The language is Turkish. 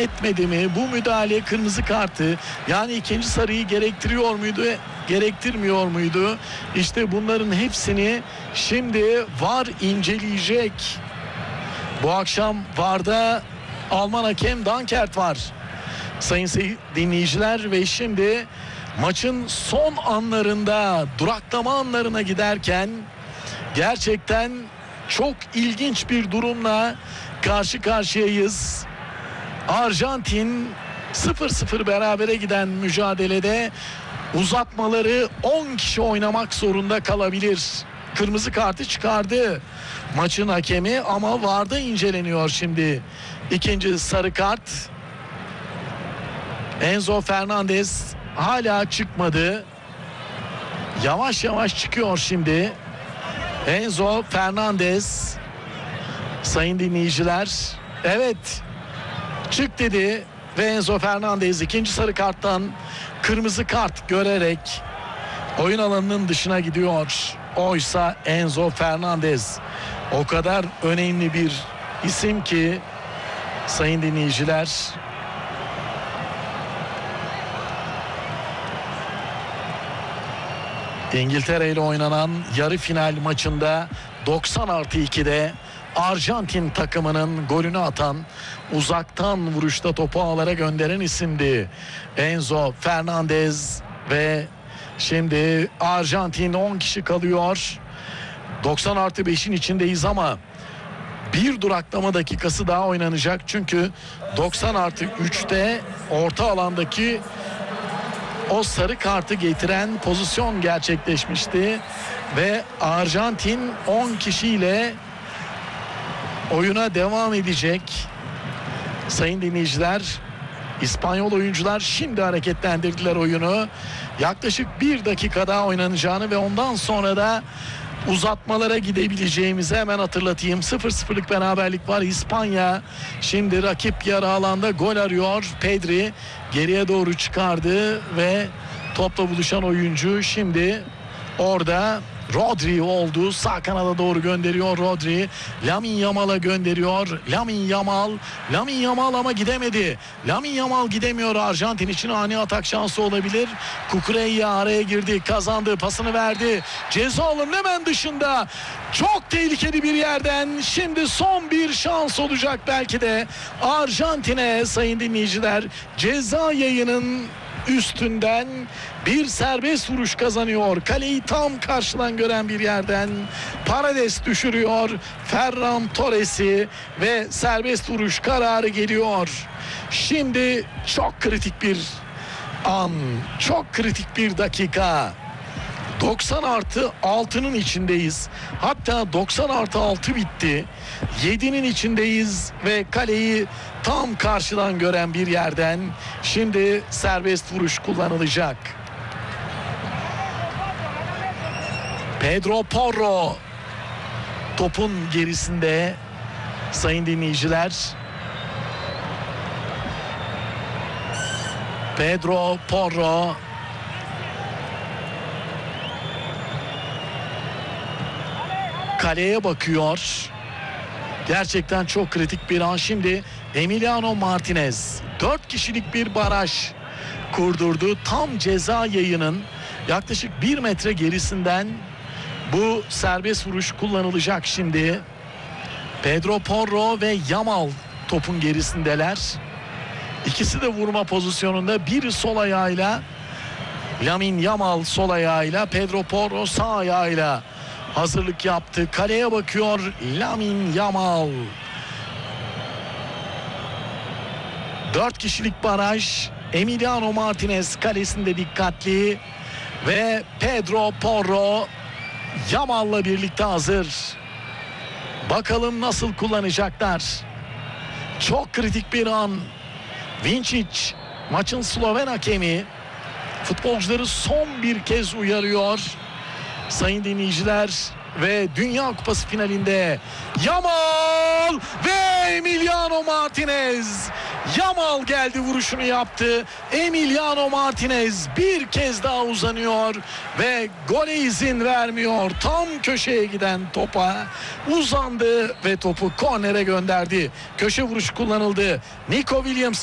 etmedi mi? Bu müdahale kırmızı kartı, yani ikinci sarıyı gerektiriyor muydu? Gerektirmiyor muydu? İşte bunların hepsini şimdi VAR inceleyecek. Bu akşam VAR'da Alman hakem Dankert var. Sayın dinleyiciler, ve şimdi maçın son anlarında, duraklama anlarına giderken gerçekten çok ilginç bir durumla karşı karşıyayız. Arjantin 0-0 berabere giden mücadelede uzatmaları 10 kişi oynamak zorunda kalabilir. Kırmızı kartı çıkardı maçın hakemi ama VAR'da inceleniyor şimdi. İkinci sarı kart. Enzo Fernandez hala çıkmadı. Yavaş yavaş çıkıyor şimdi. Enzo Fernandez. Sayın dinleyiciler, evet, çık dedi ve Enzo Fernandez ikinci sarı karttan kırmızı kart görerek oyun alanının dışına gidiyor. Oysa Enzo Fernandez o kadar önemli bir isim ki sayın dinleyiciler, İngiltere ile oynanan yarı final maçında 90+2'de Arjantin takımının golünü atan, uzaktan vuruşta topu ağlara gönderen isimdi Enzo Fernandez. Ve şimdi Arjantin 10 kişi kalıyor. 90+5'in içindeyiz ama bir duraklama dakikası daha oynanacak. Çünkü 90+3'te orta alandaki o sarı kartı getiren pozisyon gerçekleşmişti. Ve Arjantin 10 kişiyle oyuna devam edecek. Sayın dinleyiciler, İspanyol oyuncular şimdi hareketlendirdiler oyunu. Yaklaşık 1 dakika daha oynanacağını ve ondan sonra da uzatmalara gidebileceğimizi hemen hatırlatayım. 0-0'lık beraberlik var. İspanya şimdi rakip yarı alanda gol arıyor. Pedri geriye doğru çıkardı ve topla buluşan oyuncu şimdi orada Rodri oldu. Sağ kanada doğru gönderiyor Rodri. Lamine Yamal'a gönderiyor. Lamine Yamal ama gidemedi. Lamine Yamal gidemiyor. Arjantin için ani atak şansı olabilir. Cucurella araya girdi. Kazandı. Pasını verdi. Ceza alanının hemen dışında. Çok tehlikeli bir yerden. Şimdi son bir şans olacak belki de Arjantin'e sayın dinleyiciler. Ceza yayının üstünden bir serbest vuruş kazanıyor. Kaleyi tam karşıdan gören bir yerden Paredes düşürüyor Ferran Torres'i ve serbest vuruş kararı geliyor. Şimdi çok kritik bir an, çok kritik bir dakika. 90+6'nın içindeyiz. Hatta 90+6 bitti. 7'nin içindeyiz ve kaleyi tam karşıdan gören bir yerden şimdi serbest vuruş kullanılacak. Pedro Porro topun gerisinde sayın dinleyiciler. Pedro Porro kaleye bakıyor. Gerçekten çok kritik bir an. Şimdi Emiliano Martinez 4 kişilik bir baraj kurdurdu. Tam ceza yayının yaklaşık 1 metre gerisinden bu serbest vuruş kullanılacak şimdi. Pedro Porro ve Yamal topun gerisindeler. İkisi de vurma pozisyonunda. Biri sol ayağıyla, Lamine Yamal sol ayağıyla, Pedro Porro sağ ayağıyla hazırlık yaptı. Kaleye bakıyor Lamine Yamal. 4 kişilik baraj. Emiliano Martinez kalesinde dikkatli ve Pedro Porro Yamal'la birlikte hazır. Bakalım nasıl kullanacaklar. Çok kritik bir an. Vincic, maçın Sloven hakemi, futbolcuları son bir kez uyarıyor. Sayın dinleyiciler, ve Dünya Kupası finalinde Yamal ve Emiliano Martinez. Yamal geldi, vuruşunu yaptı. Emiliano Martinez bir kez daha uzanıyor ve gole izin vermiyor. Tam köşeye giden topa uzandı ve topu kornere gönderdi. Köşe vuruşu kullanıldı. Nico Williams